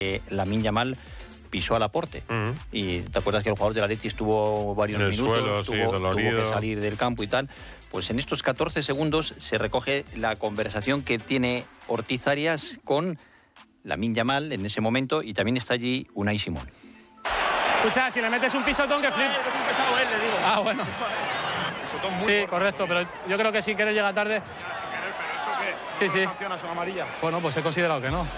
Lamine Yamal pisó al Laporte. Y te acuerdas que el jugador de la Atleti estuvo varios minutos, tuvo que salir del campo y tal. Pues en estos 14 segundos se recoge la conversación que tiene Ortiz Arias con Lamine Yamal en ese momento, y también está allí Unai Simón. Escucha, si le metes un pisotón que flip. Es un pesado él, le digo. Ah, bueno. Sí, correcto, pero yo creo que sin querer llega tarde. ¿Pero eso qué? Sí. ¿Sancionas a la amarilla? Bueno, pues he considerado que no.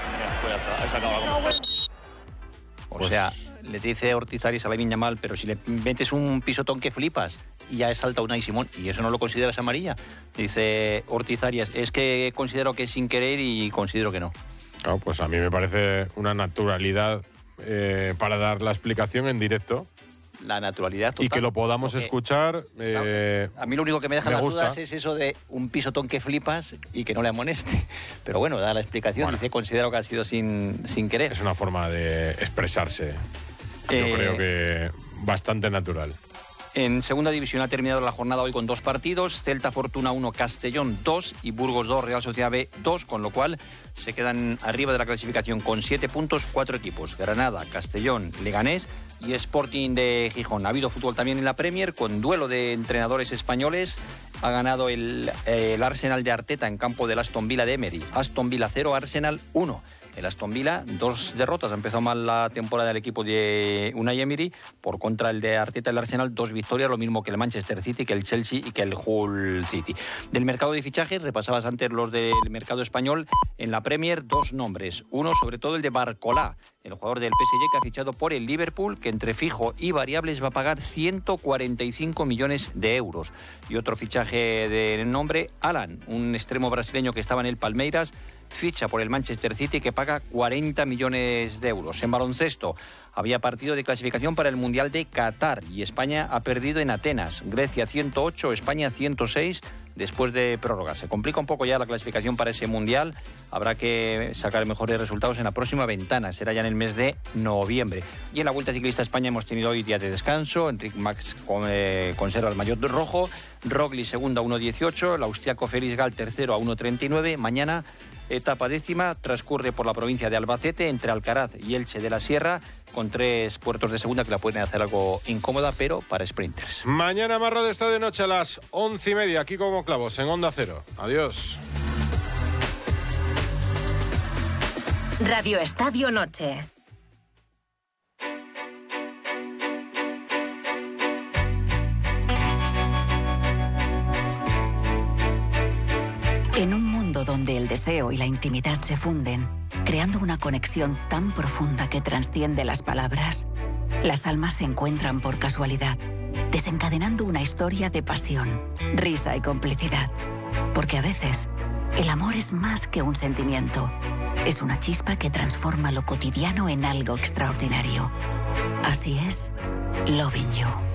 O sea, le dice Ortiz Arias a Lamine Yamal, pero si le metes un pisotón que flipas, y ya salta Unai Simón, y eso no lo consideras amarilla. Dice Ortiz Arias, es que considero que es sin querer y considero que no. No, pues a mí me parece una naturalidad para dar la explicación en directo. La naturalidad total. Y que lo podamos escuchar. A mí lo único que me deja las dudas es eso de un pisotón que flipas y que no le amoneste. Pero bueno, da la explicación. Bueno, dice, considero que ha sido sin querer. Es una forma de expresarse. Yo creo que bastante natural. En segunda división ha terminado la jornada hoy con 2 partidos. Celta Fortuna 1, Castellón 2 y Burgos 2, Real Sociedad B 2, con lo cual se quedan arriba de la clasificación con 7 puntos, 4 equipos. Granada, Castellón, Leganés y Sporting de Gijón. Ha habido fútbol también en la Premier, con duelo de entrenadores españoles. Ha ganado el Arsenal de Arteta en campo del Aston Villa de Emery. Aston Villa 0, Arsenal 1. El Aston Villa, 2 derrotas. Ha empezado mal la temporada del equipo de Unai Emery. Por contra, el de Arteta, el Arsenal, 2 victorias, lo mismo que el Manchester City, que el Chelsea y que el Hull City. Del mercado de fichajes, repasabas antes los del mercado español. En la Premier, 2 nombres. Uno, sobre todo, el de Barcolá, el jugador del PSG que ha fichado por el Liverpool, que entre fijo y variables va a pagar 145 millones de euros. Y otro fichaje de nombre, Alan, un extremo brasileño que estaba en el Palmeiras, ficha por el Manchester City, que paga 40 millones de euros. En baloncesto había partido de clasificación para el Mundial de Qatar y España ha perdido en Atenas. Grecia 108, España 106 después de prórroga. Se complica un poco ya la clasificación para ese Mundial. Habrá que sacar mejores resultados en la próxima ventana. Será ya en el mes de noviembre. Y en la Vuelta Ciclista a España hemos tenido hoy día de descanso. Enric Mas conserva el maillot rojo. Roglic segundo a 1.18. El austriaco Felix Gall tercero a 1.39. Mañana etapa 10ª, transcurre por la provincia de Albacete, entre Alcaraz y Elche de la Sierra, con 3 puertos de segunda que la pueden hacer algo incómoda, pero para sprinters. Mañana más Radio Estadio Noche a las 11:30, aquí como clavos, en Onda Cero. Adiós. Radio Estadio Noche. En un mundo donde el deseo y la intimidad se funden, creando una conexión tan profunda que trasciende las palabras, las almas se encuentran por casualidad, desencadenando una historia de pasión, risa y complicidad. Porque a veces, el amor es más que un sentimiento. Es una chispa que transforma lo cotidiano en algo extraordinario. Así es, Loving You.